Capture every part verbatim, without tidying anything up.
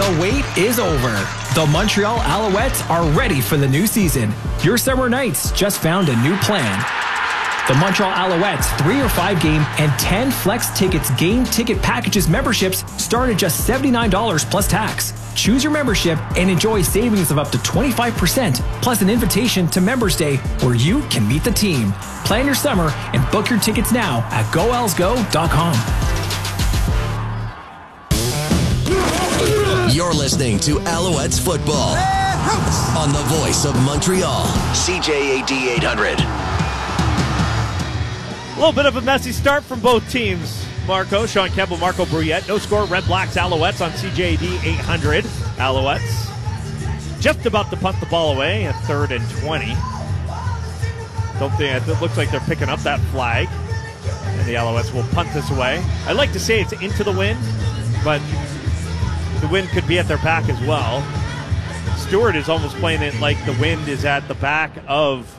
The wait is over. The Montreal Alouettes are ready for the new season. Your summer nights just found a new plan. The Montreal Alouettes three or five game and ten flex tickets game ticket packages memberships start at just seventy-nine dollars plus tax. Choose your membership and enjoy savings of up to twenty-five percent plus an invitation to Members Day where you can meet the team. Plan your summer and book your tickets now at go els go dot com. You're listening to Alouettes football on the voice of Montreal, C J A D eight hundred. A little bit of a messy start from both teams. Marco, Sean Campbell, Marco Brouillette. No score, Red Blacks, Alouettes on C J A D eight hundred. Alouettes just about to punt the ball away at third and twenty. Don't think it looks like they're picking up that flag. And the Alouettes will punt this away. I'd like to say it's into the wind, but the wind could be at their back as well. Stewart is almost playing it like the wind is at the back of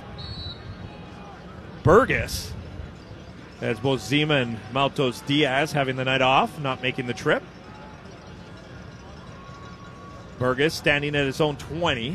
Burgess. As both Zima and Maltos Diaz having the night off, not making the trip. Burgess standing at his own twenty.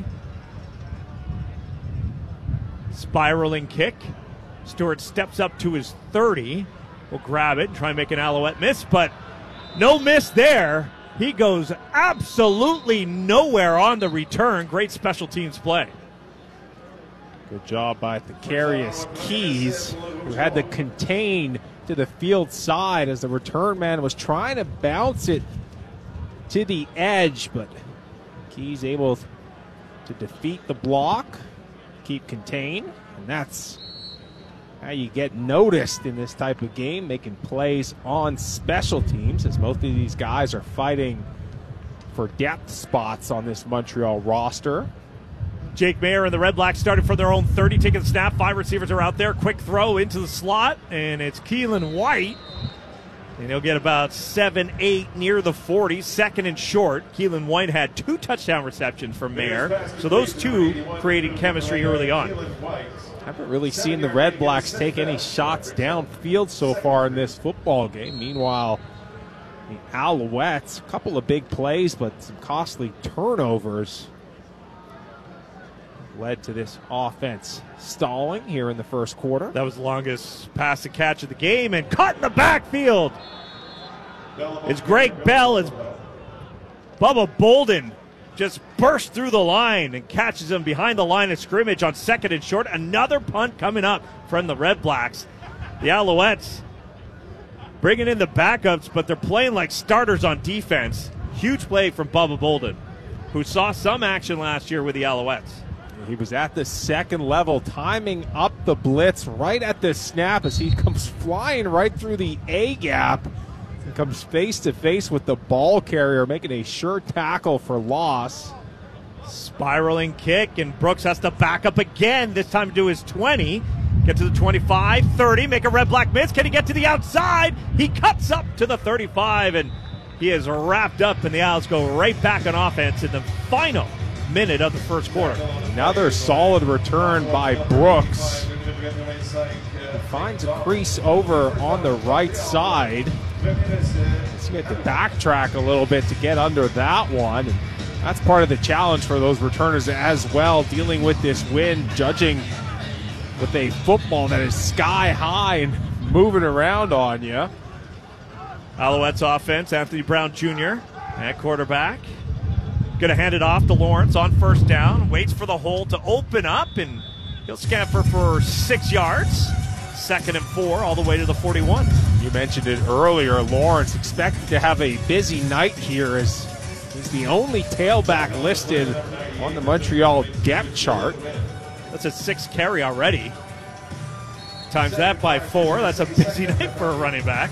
Spiraling kick. Stewart steps up to his thirty. Will grab it and try and make an Alouette miss, but no miss there. He goes absolutely nowhere on the return. Great special teams play. Good job by Thakarius Keys, who had to contain to the field side as the return man was trying to bounce it to the edge, but Keys able to defeat the block, keep contained, and that's how you get noticed in this type of game, making plays on special teams, as most of these guys are fighting for depth spots on this Montreal roster. Jake Mayer and the Red Blacks started from their own thirty, taking the snap. Five receivers are out there. Quick throw into the slot, and it's Keelan White. And he'll get about seven, eight near the forty, second and short. Keelan White had two touchdown receptions from Mayer, so those two created chemistry early on. Haven't really seen the Red Blacks take any shots downfield so far in this football game. Meanwhile, the Alouettes, a couple of big plays, but some costly turnovers led to this offense stalling here in the first quarter. That was the longest pass and catch of the game, and caught in the backfield. It's Greg Bell as Bubba Bolden just burst through the line and catches him behind the line of scrimmage on second and short. Another punt coming up from the Red Blacks. The Alouettes bringing in the backups, but they're playing like starters on defense. Huge play from Bubba Bolden, who saw some action last year with the Alouettes. He was at the second level, timing up the blitz right at the snap as he comes flying right through the A-gap and comes face-to-face with the ball carrier, making a sure tackle for loss. Spiraling kick, and Brooks has to back up again, this time to his twenty. Get to the twenty-five, thirty, make a Red-Black miss. Can he get to the outside? He cuts up to the thirty-five, and he is wrapped up, and the Owls go right back on offense in the final minute of the first quarter. Another solid return by Brooks. He finds a crease over on the right side. He's going to backtrack a little bit to get under that one. And that's part of the challenge for those returners as well, dealing with this wind, judging with a football that is sky high and moving around on you. Alouettes offense, Anthony Brown Junior at quarterback. Going to hand it off to Lawrence on first down. Waits for the hole to open up, and he'll scamper for six yards. Second and four, all the way to the forty-one. You mentioned it earlier. Lawrence expected to have a busy night here as he's the only tailback listed on the Montreal depth chart. That's a six carry already. Times that by four. That's a busy night for a running back.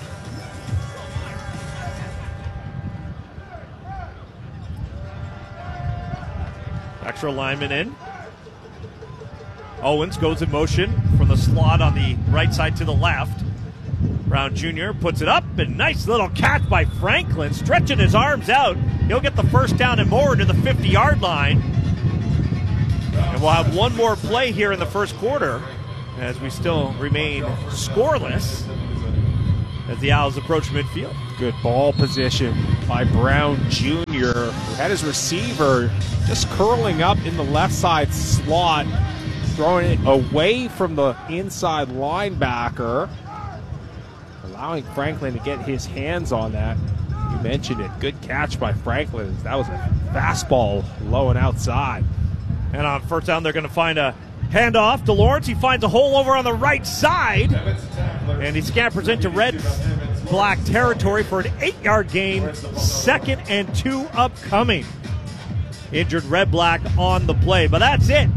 Extra lineman in. Owens goes in motion from the slot on the right side to the left. Brown Junior puts it up, and nice little catch by Franklin, stretching his arms out. He'll get the first down and more to the fifty-yard line. And we'll have one more play here in the first quarter as we still remain scoreless. as the Owls approach midfield. Good ball position by Brown Junior, who had his receiver just curling up in the left side slot, throwing it away from the inside linebacker, allowing Franklin to get his hands on that. You mentioned it. Good catch by Franklin. That was a fastball low and outside. And on first down, they're going to find a handoff to Lawrence. He finds a hole over on the right side, and he scampers into red black territory for an eight-yard gain. Second and two upcoming. Injured red black on the play, but that's it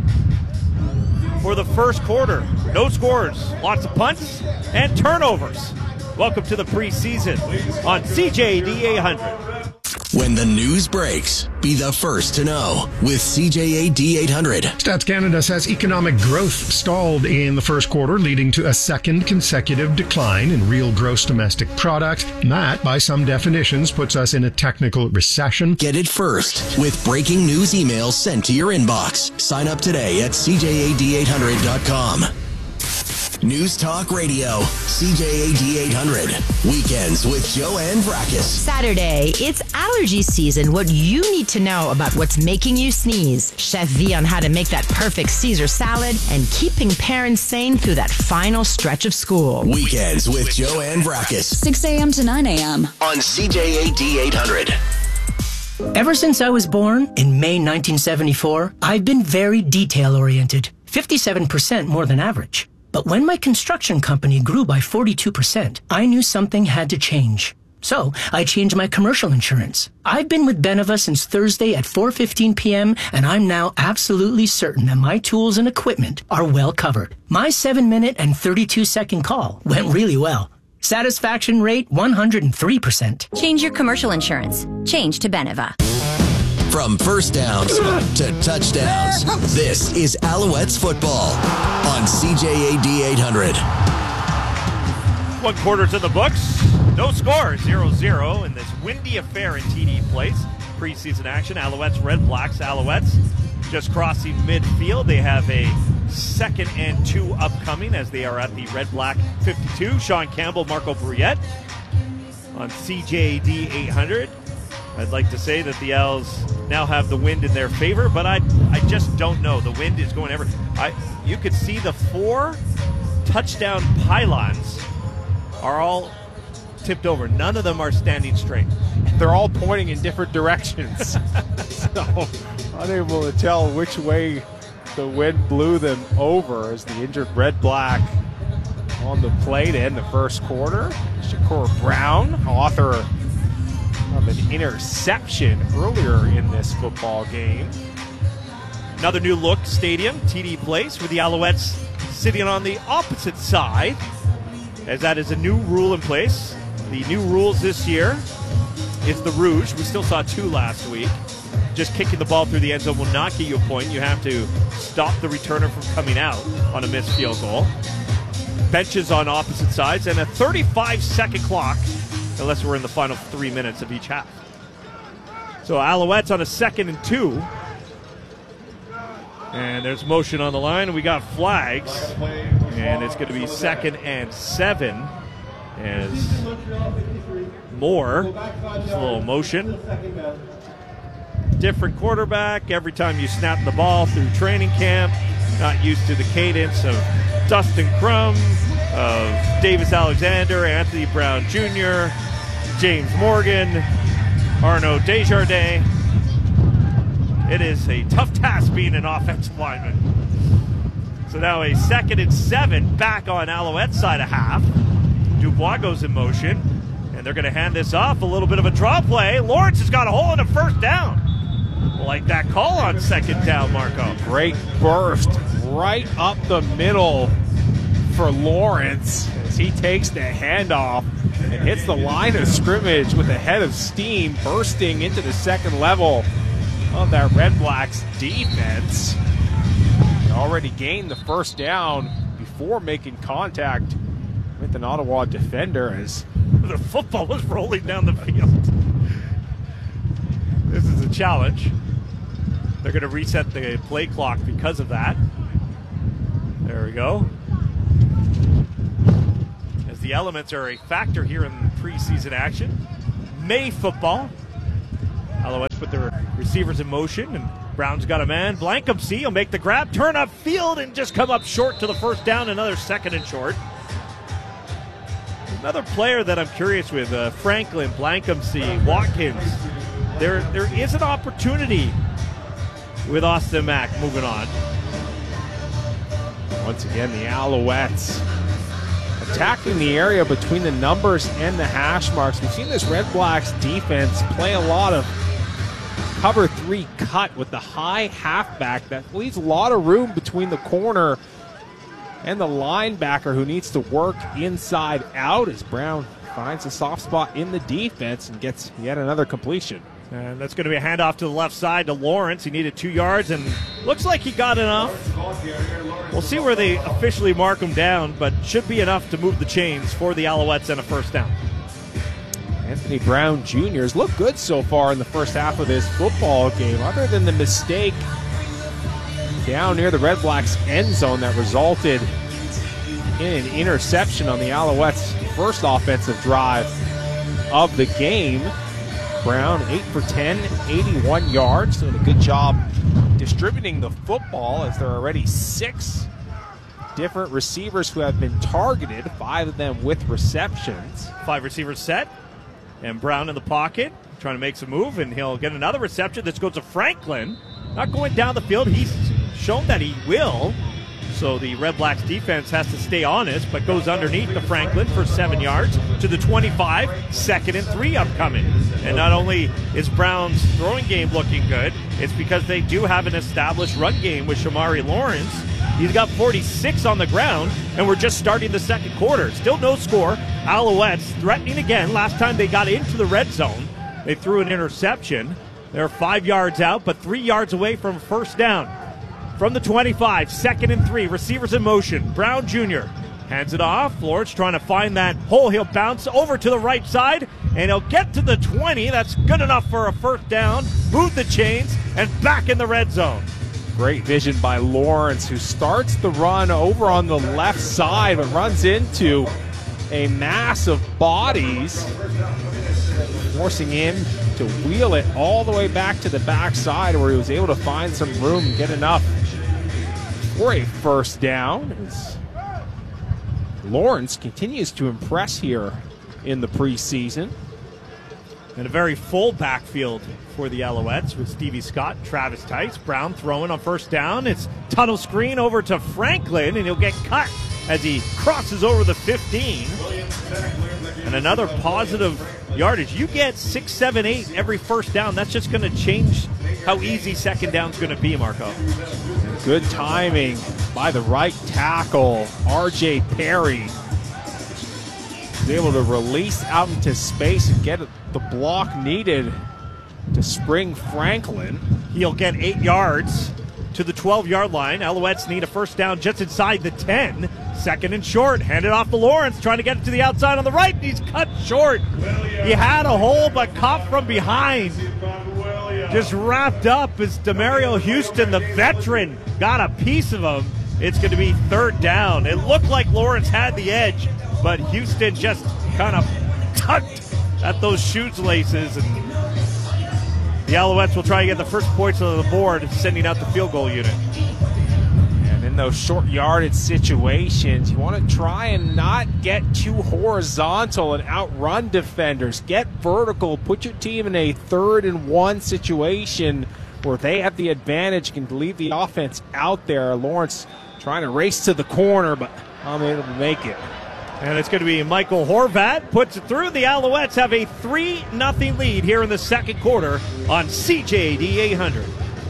for the first quarter. No scores, lots of punts and turnovers. Welcome to the preseason on C J A D eight hundred. When the news breaks, be the first to know with C J A D eight hundred. Stats Canada says economic growth stalled in the first quarter, leading to a second consecutive decline in real gross domestic product. And that, by some definitions, puts us in a technical recession. Get it first with breaking news emails sent to your inbox. Sign up today at C J A D eight hundred dot com. News Talk Radio, C J A D eight hundred. Weekends with Joanne Vrackus. Saturday, it's allergy season. What you need to know about what's making you sneeze. Chef V on how to make that perfect Caesar salad and keeping parents sane through that final stretch of school. Weekends with Joanne Vrackus. six a.m. to nine a.m. on C J A D eight hundred. Ever since I was born in May nineteen seventy-four, I've been very detail-oriented, fifty-seven percent more than average. But when my construction company grew by forty-two percent, I knew something had to change. So I changed my commercial insurance. I've been with Beneva since Thursday at four fifteen p.m., and I'm now absolutely certain that my tools and equipment are well covered. My seven minute and thirty-two second call went really well. Satisfaction rate one hundred three percent. Change your commercial insurance. Change to Beneva. From first downs to touchdowns, this is Alouettes football on C J A D eight hundred. One quarter's in the books. No score, zero zero in this windy affair in T D Place. Preseason action, Alouettes, Red Blacks, Alouettes just crossing midfield. They have a second and two upcoming as they are at the Red Black fifty-two. Sean Campbell, Marco Bruyette on C J A D eight hundred. I'd like to say that the Owls now have the wind in their favor, but I I just don't know. The wind is going ever. I you could see the four touchdown pylons are all tipped over. None of them are standing straight. They're all pointing in different directions. So unable to tell which way the wind blew them over as the injured Red Black on the play to end the first quarter. Shakur Brown, author of an interception earlier in this football game. Another new look stadium, T D Place, with the Alouettes sitting on the opposite side, as that is a new rule in place. The new rules this year is the Rouge. We still saw two last week. Just kicking the ball through the end zone will not get you a point. You have to stop the returner from coming out on a missed field goal. Benches on opposite sides and a thirty-five second clock, unless we're in the final three minutes of each half. So Alouettes on a second and two. And there's motion on the line, and we got flags. And it's going to be second and seven as Moore, just a little motion. Different quarterback every time you snap the ball through training camp. Not used to the cadence of Dustin Crum, of Davis Alexander, Anthony Brown Junior, James Morgan, Arnaud Desjardins. It is a tough task being an offensive lineman. So now a second and seven back on Alouette's side of half. Dubois goes in motion, and they're going to hand this off. A little bit of a draw play. Lawrence has got a hole in a first down. Like that call on second down, Marco. Great burst right up the middle for Lawrence as he takes the handoff and hits the line of scrimmage with a head of steam, bursting into the second level of that Red Blacks defense. They already gained the first down before making contact with an Ottawa defender as the football was rolling down the field. This is a challenge. They're going to reset the play clock because of that. There we go. As the the elements are a factor here in preseason action. May football. Alouettes put their receivers in motion, and Brown's got a man. Blancomsey will make the grab, turn up field, and just come up short to the first down. Another second and short. Another player that I'm curious with, uh, Franklin, Blancomsey, Watkins. There, there is an opportunity with Austin Mack moving on. Once again, the Alouettes attacking the area between the numbers and the hash marks. We've seen this Red Blacks defense play a lot of cover three cut with the high halfback. That leaves a lot of room between the corner and the linebacker, who needs to work inside out as Brown finds a soft spot in the defense and gets yet another completion. And that's going to be a handoff to the left side to Lawrence. He needed two yards and looks like he got enough. We'll see where they officially mark him down, but should be enough to move the chains for the Alouettes and a first down. Anthony Brown Junior has looked good so far in the first half of this football game, other than the mistake down near the Red Blacks end zone that resulted in an interception on the Alouettes' first offensive drive of the game. Brown, eight for ten, eighty-one yards, doing a good job distributing the football, as there are already six different receivers who have been targeted, five of them with receptions. Five receivers set, and Brown in the pocket, trying to make some move, and he'll get another reception. This goes to Franklin, not going down the field. He's shown that he will, so the Red Blacks defense has to stay honest, but goes underneath to Franklin for seven yards to the twenty-five, second and three upcoming. And not only is Brown's throwing game looking good, it's because they do have an established run game with Shamari Lawrence. He's got forty-six on the ground, and we're just starting the second quarter. Still no score. Alouettes threatening again. Last time they got into the red zone, they threw an interception. They're five yards out, but three yards away from first down. From the twenty-five, second and three, receivers in motion. Brown Junior hands it off. Lawrence trying to find that hole. He'll bounce over to the right side, and he'll get to the twenty. That's good enough for a first down. Move the chains, and back in the red zone. Great vision by Lawrence, who starts the run over on the left side, but runs into a mass of bodies, forcing him to wheel it all the way back to the backside, where he was able to find some room and get enough for a first down. As Lawrence continues to impress here in the preseason. And a very full backfield for the Alouettes with Stevie Scott, Travis Tice. Brown throwing on first down. It's tunnel screen over to Franklin, and he'll get cut as he crosses over the fifteen. And another positive yardage. You get six, seven, eight every first down. That's just going to change how easy second down's going to be, Marco. Good timing by the right tackle, R J Perry. He's able to release out into space and get the block needed to spring Franklin. He'll get eight yards to the twelve-yard line. Alouettes need a first down just inside the ten. Second and short. Handed off to Lawrence, trying to get it to the outside on the right. He's cut short. He had a hole, but caught from behind. Just wrapped up as Demario Houston, the veteran, got a piece of him. It's going to be third down. It looked like Lawrence had the edge, but Houston just kind of tugged at those shoelaces, and the Alouettes will try to get the first points on the board, sending out the field goal unit. And in those short yardage situations, you want to try and not get too horizontal and outrun defenders. Get vertical. Put your team in a third and one situation where they have the advantage, can leave the offense out there. Lawrence trying to race to the corner, but unable to make it. And it's going to be Michael Horvat. Puts it through. The Alouettes have a three nothing lead here in the second quarter on C J A D eight hundred.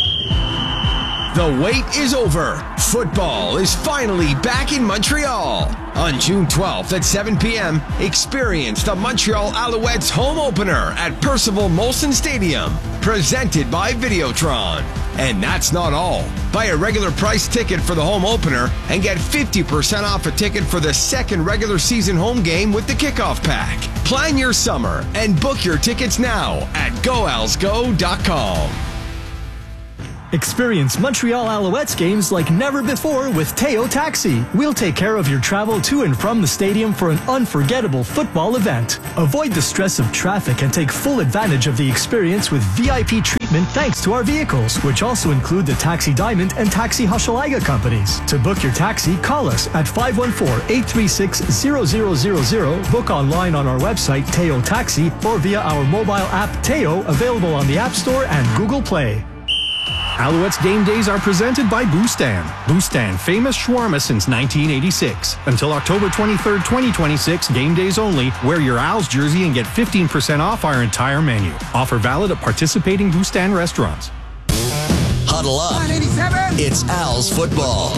The wait is over. Football is finally back in Montreal. On June twelfth at seven p.m., experience the Montreal Alouettes home opener at Percival Molson Stadium, presented by Videotron. And that's not all. Buy a regular price ticket for the home opener and get fifty percent off a ticket for the second regular season home game with the kickoff pack. Plan your summer and book your tickets now at go als go dot com. Experience Montreal Alouettes games like never before with Teo Taxi. We'll take care of your travel to and from the stadium for an unforgettable football event. Avoid the stress of traffic and take full advantage of the experience with V I P treatment thanks to our vehicles, which also include the Taxi Diamond and Taxi Hochelaga companies. To book your taxi, call us at five one four, eight three six, zero zero zero zero, book online on our website Teo Taxi or via our mobile app Teo, available on the App Store and Google Play. Alouettes game days are presented by Boustan. Boustan, famous shawarma since nineteen eighty-six. Until October twenty-third, twenty twenty-six, game days only. Wear your Owls jersey and get fifteen percent off our entire menu. Offer valid at participating Boustan restaurants. Huddle up. It's Owls football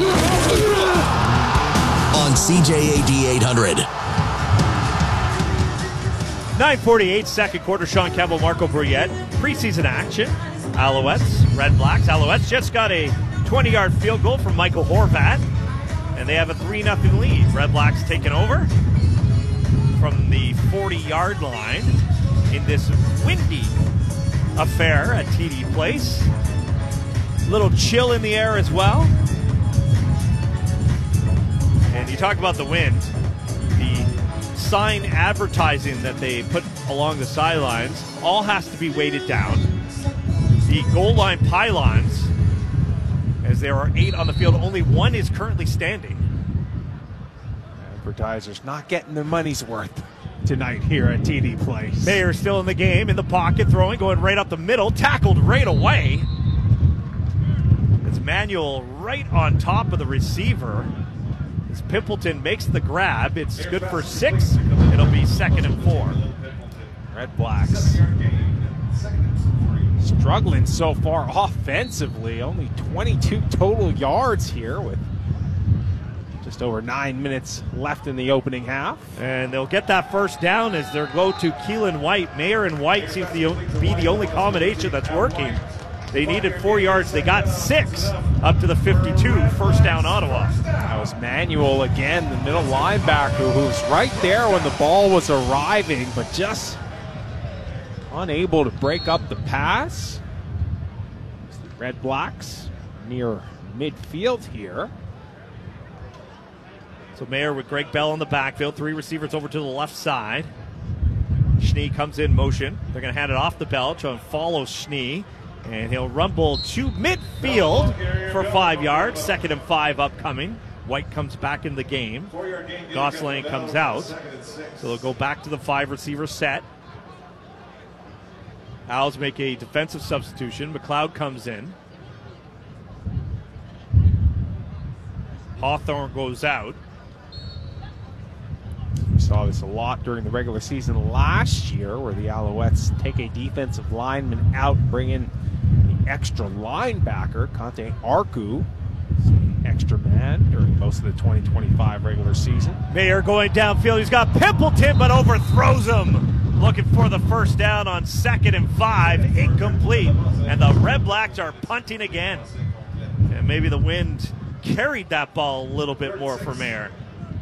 on C J A D eight hundred. nine forty-eight, second quarter. Sean Campbell, Marco Brouillette. Preseason action. Alouettes, Red Blacks. Alouettes just got a twenty-yard field goal from Michael Horvat, and they have a three nothing lead. Red Blacks taking over from the forty-yard line in this windy affair at T D Place. A little chill in the air as well. And you talk about the wind. The sign advertising that they put along the sidelines all has to be weighted down. The goal line pylons, as there are eight on the field, only one is currently standing. Advertisers not getting their money's worth tonight here at T D Place. Mayer still in the game, in the pocket, throwing, going right up the middle, tackled right away. It's Manuel right on top of the receiver. As Pimpleton makes the grab, it's good for six. It'll be second and four. Red Blacks struggling so far offensively. Only twenty-two total yards here with just over nine minutes left in the opening half. And they'll get that first down as their go-to Keelan White. Mayer and White seems to be the only combination that's working. They needed four yards. They got six up to the fifty-two. First down, Ottawa. That was Manuel again, the middle linebacker, who was right there when the ball was arriving, but just unable to break up the pass. The Red Blacks near midfield here. So Mayer with Greg Bell in the backfield. Three receivers over to the left side. Schnee comes in motion. They're going to hand it off to Bell. Try and follow Schnee. And he'll rumble to midfield for five yards. Second and five upcoming. White comes back in the game. Gosselin comes out. So they'll go back to the five receiver set. Owls make a defensive substitution. McLeod comes in. Hawthorne goes out. We saw this a lot during the regular season last year, where the Alouettes take a defensive lineman out, bring in the extra linebacker, Conte Arku, extra man during most of the twenty twenty-five regular season. Mayer going downfield. He's got Pimpleton, but overthrows him. Looking for the first down on second and five. Incomplete. And the Red Blacks are punting again. And maybe the wind carried that ball a little bit more for Mayer.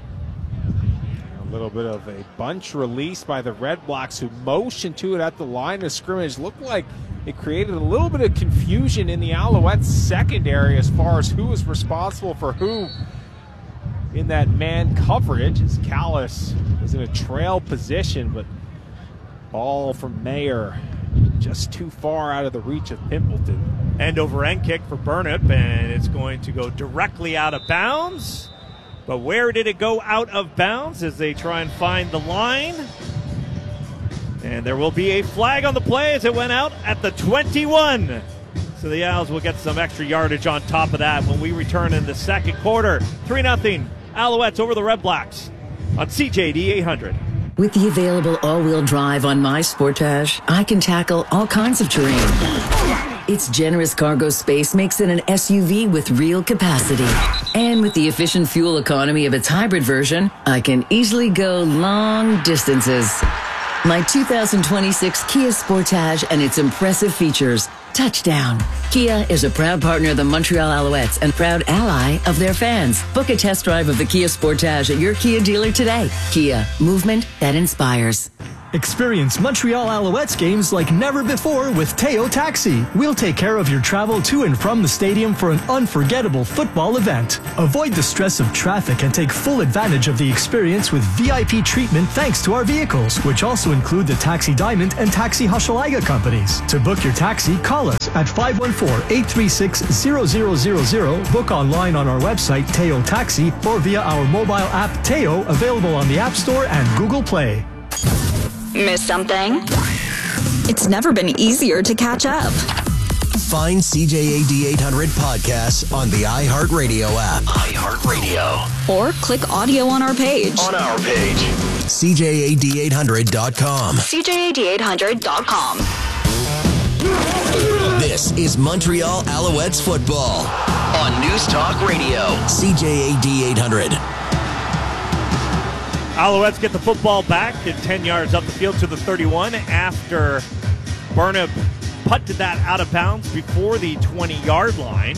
A little bit of a bunch release by the Red Blacks, who motioned to it at the line of scrimmage. Looked like it created a little bit of confusion in the Alouettes secondary as far as who was responsible for who in that man coverage, as Callis was in a trail position, but ball from Mayer just too far out of the reach of Pimpleton. End over end kick for Burnip, and it's going to go directly out of bounds. But where did it go out of bounds as they try and find the line? And there will be a flag on the play as it went out at the twenty-one. So the Owls will get some extra yardage on top of that when we return in the second quarter. three nothing Alouettes over the Red Blacks on C J D eight hundred. With the available all-wheel drive on my Sportage, I can tackle all kinds of terrain. Its generous cargo space makes it an S U V with real capacity. And with the efficient fuel economy of its hybrid version, I can easily go long distances. My two thousand twenty-six Kia Sportage and its impressive features. Touchdown. Kia is a proud partner of the Montreal Alouettes and proud ally of their fans. Book a test drive of the Kia Sportage at your Kia dealer today. Kia, movement that inspires. Experience Montreal Alouettes games like never before with Teo Taxi. We'll take care of your travel to and from the stadium for an unforgettable football event. Avoid the stress of traffic and take full advantage of the experience with V I P treatment thanks to our vehicles, which also include the Taxi Diamond and Taxi Hochelaga companies. To book your taxi, call us at five one four, eight three six, zero zero zero zero, book online on our website Teo Taxi or via our mobile app Teo, available on the App Store and Google Play. Miss something? It's never been easier to catch up. Find C J A D eight hundred podcasts on the iHeartRadio app. iHeartRadio. Or click audio on our page. On our page. C J A D eight hundred dot com. C J A D eight hundred dot com. This is Montreal Alouettes football on News Talk Radio. C J A D eight hundred. Alouettes get the football back at ten yards up the field to the thirty-one after Burnham punted that out of bounds before the twenty-yard line.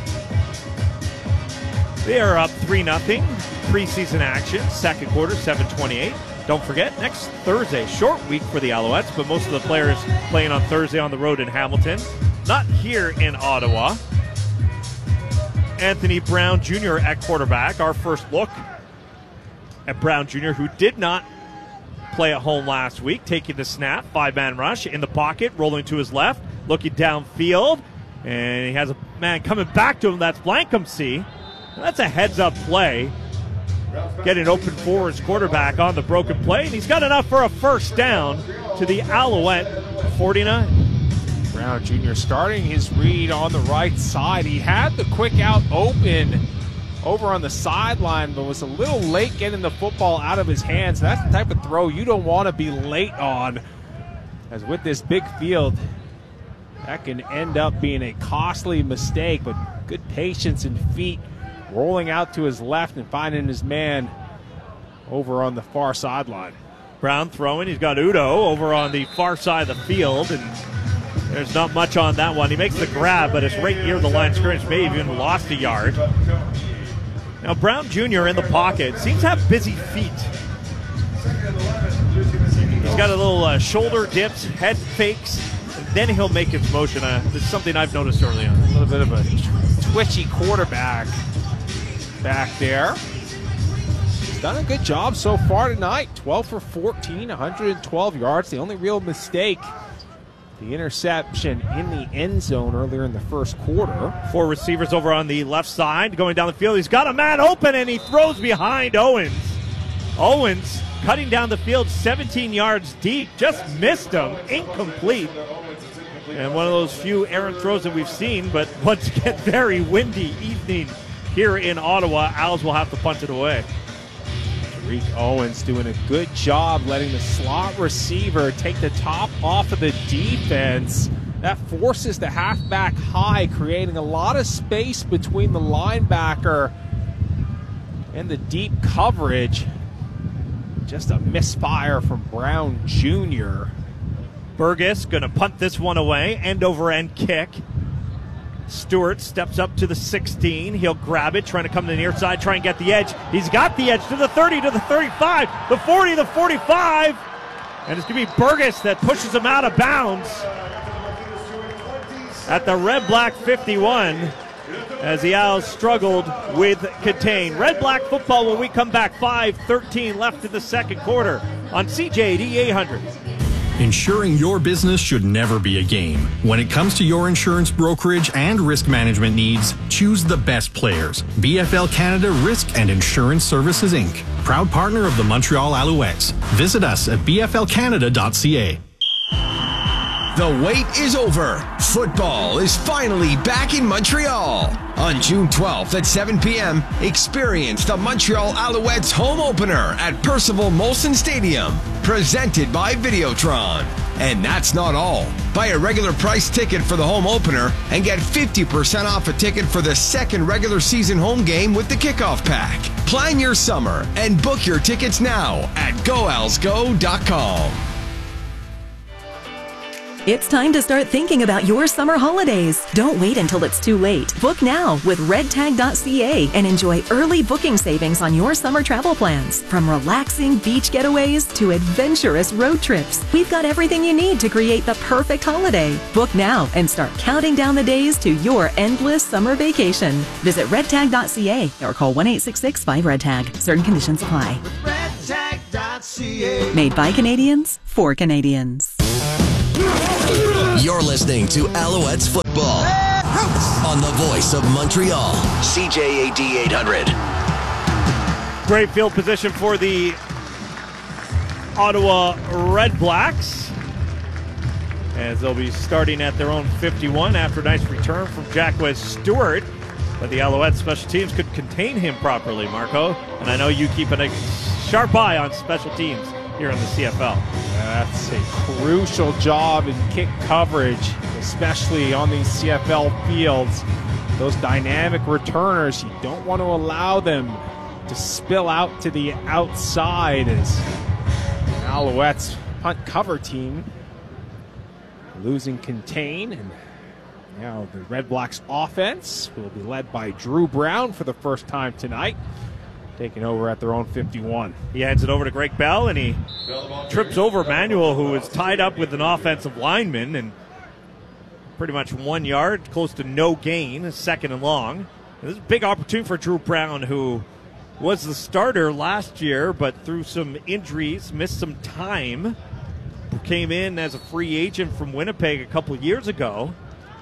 They are up three nothing. Preseason action, second quarter, seven twenty-eight. Don't forget, next Thursday, short week for the Alouettes, but most of the players playing on Thursday on the road in Hamilton. Not here in Ottawa. Anthony Brown Junior at quarterback. Our first look at Brown Junior, who did not play at home last week, taking the snap, five-man rush in the pocket, rolling to his left, looking downfield, and he has a man coming back to him. That's Blancomsey. That's a heads-up play. Getting open for his quarterback on the broken play, and he's got enough for a first down to the Alouette forty-nine. Brown Junior starting his read on the right side. He had the quick out open over on the sideline, but was a little late getting the football out of his hands. That's the type of throw you don't want to be late on. As with this big field, that can end up being a costly mistake, but good patience and feet, rolling out to his left and finding his man over on the far sideline. Brown throwing. He's got Udo over on the far side of the field, and there's not much on that one. He makes the grab, but it's right near the line of scrimmage. May have even lost a yard. Now, Brown Junior in the pocket seems to have busy feet. He's got a little uh, shoulder dips, head fakes, and then he'll make his motion. Uh, this is something I've noticed early on. A little bit of a twitchy quarterback back there. He's done a good job so far tonight. twelve for fourteen, one hundred twelve yards. The only real mistake, the interception in the end zone earlier in the first quarter. Four receivers over on the left side going down the field. He's got a man open, and he throws behind Owens. Owens cutting down the field seventeen yards deep. Just missed him. Incomplete. And one of those few errant throws that we've seen, but once again, very windy evening here in Ottawa. Owls will have to punt it away. Tariq Owens doing a good job letting the slot receiver take the top off of the defense. That forces the halfback high, creating a lot of space between the linebacker and the deep coverage. Just a misfire from Brown Junior Burgess going to punt this one away. End over end kick. Stewart steps up to the sixteen. He'll grab it, trying to come to the near side, try and get the edge. He's got the edge to the thirty, to the thirty-five, the forty, the forty-five. And it's going to be Burgess that pushes him out of bounds at the red-black fifty-one as the Owls struggled with contain. Red-black football when we come back. five thirteen left in the second quarter on C J A D eight hundred. Insuring your business should never be a game. When it comes to your insurance brokerage and risk management needs, choose the best players. B F L Canada Risk and Insurance Services, Incorporated. Proud partner of the Montreal Alouettes. Visit us at b f l canada dot c a. The wait is over. Football is finally back in Montreal. On June twelfth at seven p.m., experience the Montreal Alouettes home opener at Percival Molson Stadium, presented by Videotron. And that's not all. Buy a regular price ticket for the home opener and get fifty percent off a ticket for the second regular season home game with the kickoff pack. Plan your summer and book your tickets now at go owls go dot com. It's time to start thinking about your summer holidays. Don't wait until it's too late. Book now with red tag dot c a and enjoy early booking savings on your summer travel plans. From relaxing beach getaways to adventurous road trips, we've got everything you need to create the perfect holiday. Book now and start counting down the days to your endless summer vacation. Visit red tag dot c a or call one eight six six five red tag. Certain conditions apply. red tag dot c a. Made by Canadians for Canadians. You're listening to Alouettes football on the voice of Montreal, C J A D eight hundred. Great field position for the Ottawa Red Blacks, as they'll be starting at their own fifty-one after a nice return from Jacquez Stewart. But the Alouettes special teams could contain him properly, Marco. And I know you keep a sharp eye on special teams here in the C F L. That's a crucial job in kick coverage, especially on these C F L fields. Those dynamic returners, you don't want to allow them to spill out to the outside as Alouettes punt cover team losing contain. And now the Red Blacks offense will be led by Drew Brown for the first time tonight, taking over at their own fifty-one. He hands it over to Greg Bell, and he trips over Manuel, who is tied up with an offensive lineman, and pretty much one yard, close to no gain, second and long. And this is a big opportunity for Drew Brown, who was the starter last year, but through some injuries, missed some time. Came in as a free agent from Winnipeg a couple years ago.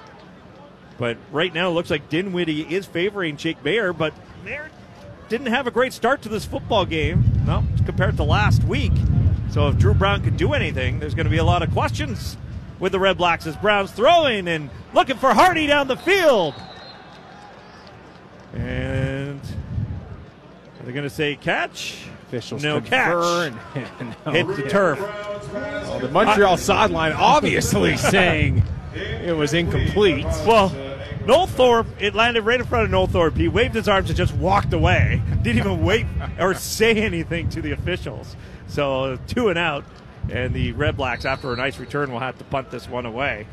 But right now it looks like Dinwiddie is favoring Jake Mayer, but Mayer didn't have a great start to this football game, no, compared to last week. So if Drew Brown could do anything, there's going to be a lot of questions with the Red Blacks as Brown's throwing and looking for Hardy down the field. And are they going to say catch? Officials no confer catch. And, and Hit the turf. Well, the Montreal sideline obviously saying it was incomplete. Well, Noel Thorpe, it landed right in front of Noel Thorpe. He waved his arms and just walked away. Didn't even wait or say anything to the officials. So two and out, and the Red Blacks, after a nice return, will have to punt this one away.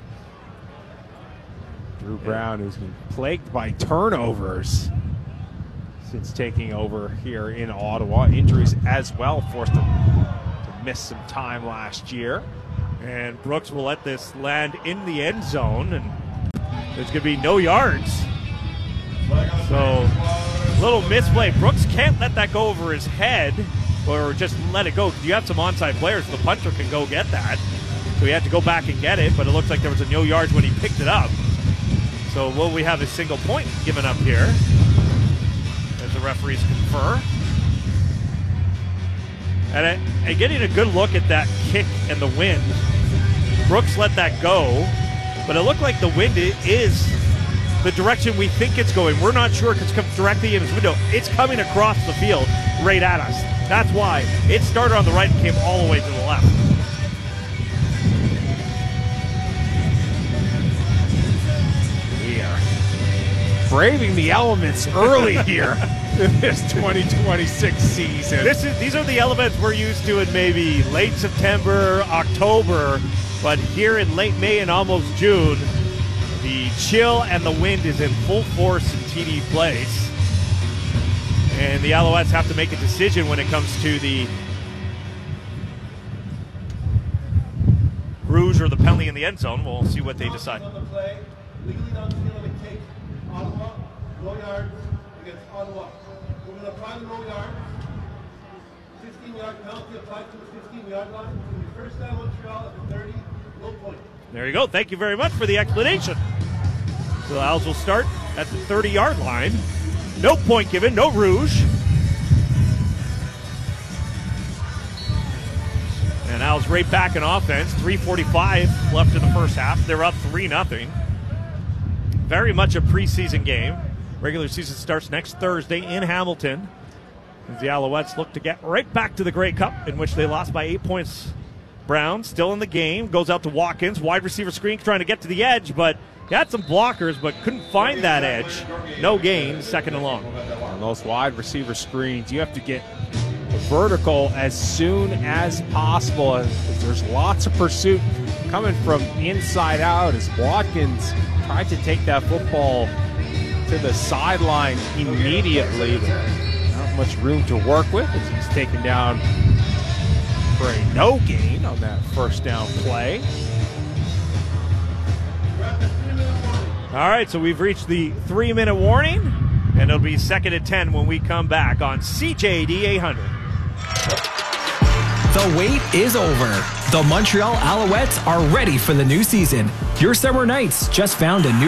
Drew Brown, who's been plagued by turnovers since taking over here in Ottawa. Injuries as well forced him to miss some time last year. And Brooks will let this land in the end zone, and there's going to be no yards. So, little misplay. Brooks can't let that go over his head or just let it go. You have some onside players. The punter can go get that. So he had to go back and get it, but it looks like there was a no yards when he picked it up. So will we have a single point given up here as the referees confer? And, it, and getting a good look at that kick and the wind. Brooks let that go, but it looked like the wind is the direction we think it's going. We're not sure if it's coming directly in his window. It's coming across the field right at us. That's why. It started on the right and came all the way to the left. We are braving the elements early here in this twenty twenty-six season. This is, these are the elements we're used to in maybe late September, October, but here in late May and almost June, the chill and the wind is in full force in T D Place. And the Alouettes have to make a decision when it comes to the Rouge or the penalty in the end zone. We'll see what they decide. Legally down the field of a kick. Ottawa, no yards against Ottawa. We're going to apply the no yard. fifteen yard penalty applied to the fifteen yard line. When we first down Montreal at the thirty, no point. There you go. Thank you very much for the explanation. So the Owls will start at the thirty yard line. No point given, no Rouge. And Owls right back in offense. three forty-five left in the first half. They're up three nothing. Very much a preseason game. Regular season starts next Thursday in Hamilton, as the Alouettes look to get right back to the Grey Cup, in which they lost by eight points. Brown still in the game, goes out to Watkins, wide receiver screen, trying to get to the edge, but he had some blockers, but couldn't find that edge. No gain, second and long. On those wide receiver screens, you have to get vertical as soon as possible. As there's lots of pursuit coming from inside out as Watkins tried to take that football to the sideline immediately, but not much room to work with as he's taken down for a no gain on that first down play. All right, so we've reached the three-minute warning, and it'll be second and ten when we come back on C J A D eight hundred. The wait is over. The Montreal Alouettes are ready for the new season. Your summer nights just found a new